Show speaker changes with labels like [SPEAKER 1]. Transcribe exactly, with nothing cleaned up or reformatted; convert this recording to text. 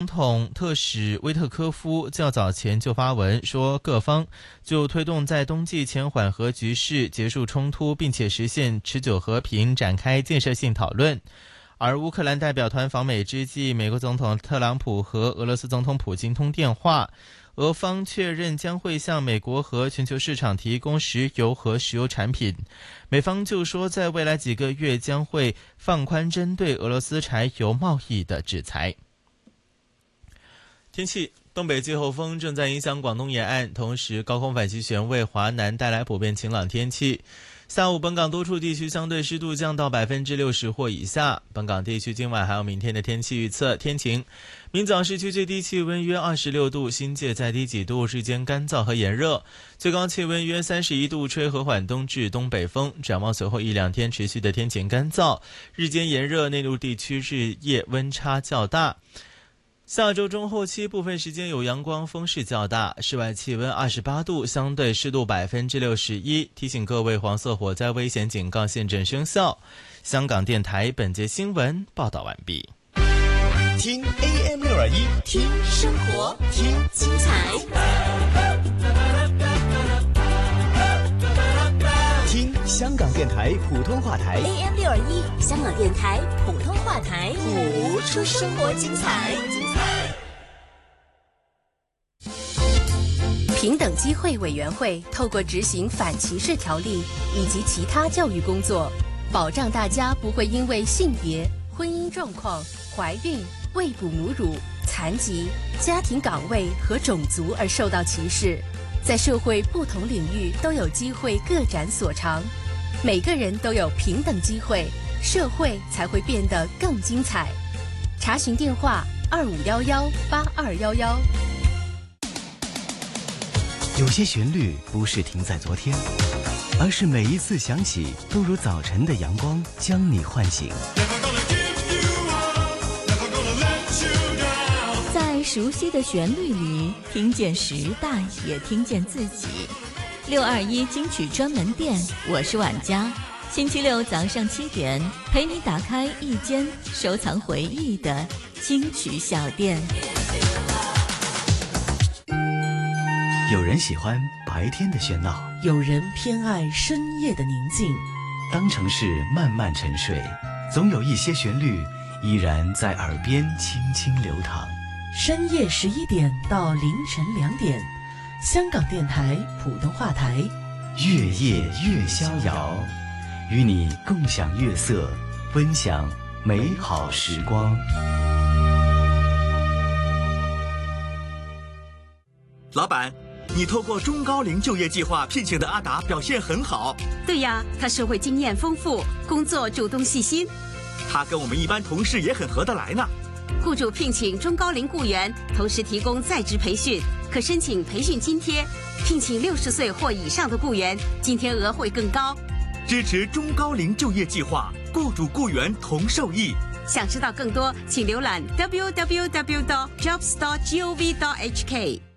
[SPEAKER 1] 统特使威特科夫较早前就发文说，各方就推动在冬季前缓和局势、结束冲突，并且实现持久和平展开建设性讨论。而乌克兰代表团访美之际，美国总统特朗普和俄罗斯总统普京通电话，俄方确认将会向美国和全球市场提供石油和石油产品。美方就说，在未来几个月将会放宽针对俄罗斯柴油贸易的制裁。天气，东北季候风正在影响广东沿岸，同时高空反气旋为华南带来普遍晴朗天气。下午本港多处地区相对湿度降到百分之六十或以下。本港地区今晚还有明天的天气预测：天晴，明早市区最低气温约二十六度，新界再低几度，日间干燥和炎热，最高气温约三十一度，吹和缓东至东北风。展望随后一两天持续的天晴干燥，日间炎热，内陆地区日夜温差较大。下周中后期部分时间有阳光，风势较大，室外气温二十八度，相对湿度百分之六十一。提醒各位，黄色火灾危险警告现正生效。香港电台本节新闻报道完毕。
[SPEAKER 2] 听 A M 六二一，
[SPEAKER 3] 听生活，听精彩，
[SPEAKER 2] 听香港电台普通话台
[SPEAKER 3] A M 六二一，香港电台普通话台，
[SPEAKER 2] 谱
[SPEAKER 3] 出生活精彩。平等机会委员会透过执行反歧视条例以及其他教育工作，保障大家不会因为性别、婚姻状况、怀孕、喂哺母乳、残疾、家庭岗位和种族而受到歧视，在社会不同领域都有机会各展所长。每个人都有平等机会，社会才会变得更精彩。查询电话：二五幺幺八二幺幺。
[SPEAKER 2] 有些旋律不是停在昨天，而是每一次响起都如早晨的阳光将你唤醒。
[SPEAKER 4] 在熟悉的旋律里，听见时代，也听见自己。六二一金曲专门店，我是婉佳。星期六早上七点，陪你打开一间收藏回忆的金曲小店。
[SPEAKER 2] 有人喜欢白天的喧闹，
[SPEAKER 5] 有人偏爱深夜的宁静。
[SPEAKER 2] 当城市慢慢沉睡，总有一些旋律依然在耳边轻轻流淌。
[SPEAKER 5] 深夜十一点到凌晨两点，香港电台普通话台，
[SPEAKER 2] 月夜越逍遥，与你共享月色，分享美好时光。
[SPEAKER 6] 老板，你透过中高龄就业计划聘请的阿达表现很好。
[SPEAKER 7] 对呀，他社会经验丰富，工作主动细心。
[SPEAKER 6] 他跟我们一般同事也很合得来呢。
[SPEAKER 7] 雇主聘请中高龄雇员，同时提供在职培训，可申请培训津贴。聘请六十岁或以上的雇员，津贴额会更高。
[SPEAKER 6] 支持中高龄就业计划，雇主雇员同受益。
[SPEAKER 7] 想知道更多，请浏览 w w w dot jobs dot gov dot h k。